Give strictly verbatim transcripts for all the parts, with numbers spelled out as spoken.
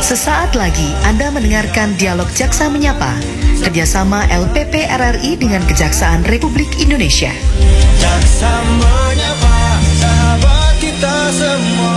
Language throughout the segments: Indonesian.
Sesaat lagi Anda mendengarkan Dialog Jaksa Menyapa, kerjasama L P P R R I dengan Kejaksaan Republik Indonesia. Jaksa menyapa, sahabat kita semua.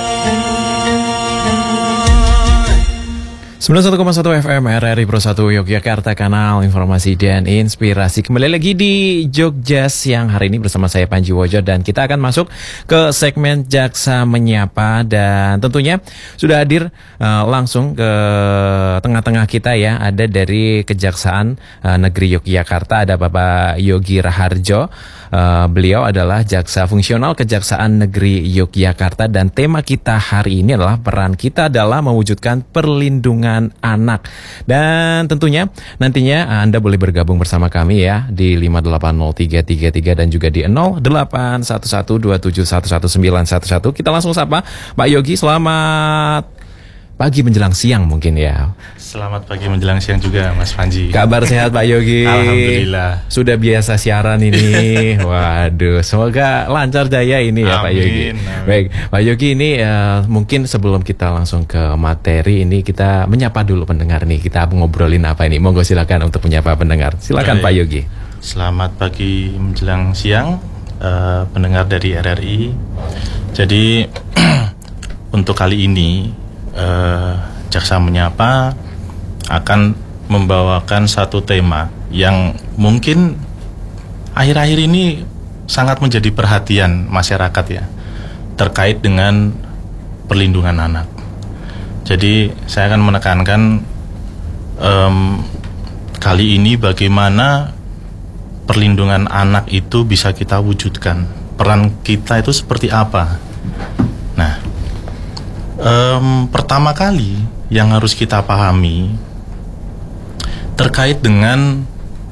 sembilan puluh satu koma satu F M R R I Pro satu Yogyakarta, kanal informasi dan inspirasi. Kembali lagi di Jogja siang hari ini bersama saya Panji Wojo, dan kita akan masuk ke segmen Jaksa Menyapa, dan tentunya sudah hadir uh, langsung ke tengah-tengah kita ya, ada dari Kejaksaan uh, Negeri Yogyakarta, ada Bapak Yogi Raharjo. Uh, beliau adalah Jaksa Fungsional Kejaksaan Negeri Yogyakarta, dan tema kita hari ini adalah peran kita dalam mewujudkan perlindungan anak. Dan tentunya nantinya Anda boleh bergabung bersama kami ya di lima delapan nol tiga tiga tiga dan juga di nol delapan satu satu dua tujuh satu satu sembilan satu satu. Kita langsung sapa Pak Yogi. Selamat pagi menjelang siang mungkin ya. Selamat pagi menjelang siang juga Mas Panji. Kabar sehat Pak Yogi? Alhamdulillah. Sudah biasa siaran ini. Waduh, semoga lancar jaya ini ya. Amin, Pak Yogi. Amin. Baik, Pak Yogi, ini uh, mungkin sebelum kita langsung ke materi ini, kita menyapa dulu pendengar nih. Kita ngobrolin apa ini? Monggo silakan untuk menyapa pendengar. Silakan Baik. Pak Yogi. Selamat pagi menjelang siang uh, pendengar dari R R I. Jadi untuk kali ini Uh, Jaksa Menyapa akan membawakan satu tema yang mungkin akhir-akhir ini sangat menjadi perhatian masyarakat ya, terkait dengan perlindungan anak. Jadi saya akan menekankan um, kali ini bagaimana perlindungan anak itu bisa kita wujudkan, peran kita itu seperti apa. Nah, Um, pertama kali yang harus kita pahami terkait dengan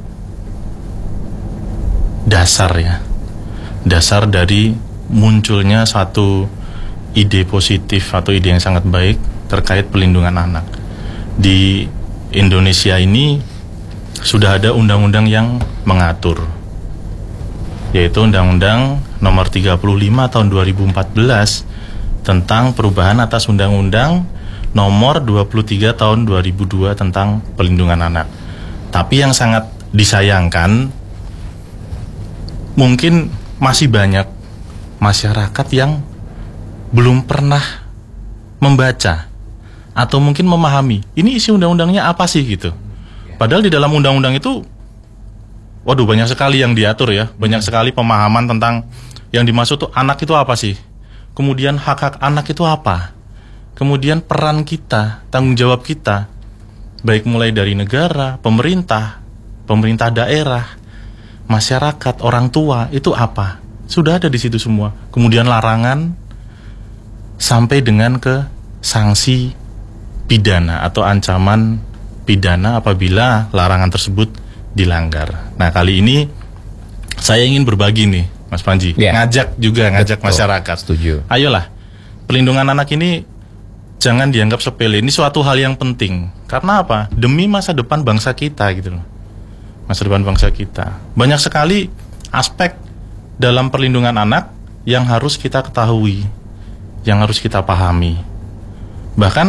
dasar ya, dasar dari munculnya suatu ide positif atau ide yang sangat baik terkait perlindungan anak. Di Indonesia ini sudah ada undang-undang yang mengatur, yaitu Undang-Undang Nomor tiga puluh lima Tahun dua ribu empat belas tentang perubahan atas Undang-Undang Nomor dua puluh tiga Tahun dua ribu dua tentang perlindungan anak. Tapi yang sangat disayangkan, mungkin masih banyak masyarakat yang belum pernah membaca atau mungkin memahami ini isi undang-undangnya apa sih gitu. Padahal di dalam undang-undang itu, waduh, banyak sekali yang diatur ya, banyak sekali pemahaman tentang yang dimaksud tuh anak itu apa sih. Kemudian hak-hak anak itu apa? Kemudian peran kita, tanggung jawab kita, baik mulai dari negara, pemerintah, pemerintah daerah, masyarakat, orang tua, itu apa? Sudah ada di situ semua. Kemudian larangan sampai dengan ke sanksi pidana atau ancaman pidana apabila larangan tersebut dilanggar. Nah, kali ini saya ingin berbagi nih Mas Panji, yeah. ngajak juga, ngajak Betul. masyarakat. Setuju. Ayolah, pelindungan anak ini jangan dianggap sepele. Ini suatu hal yang penting. Karena apa? Demi masa depan bangsa kita gitu loh. Masa depan bangsa kita. Banyak sekali aspek dalam perlindungan anak yang harus kita ketahui, yang harus kita pahami. Bahkan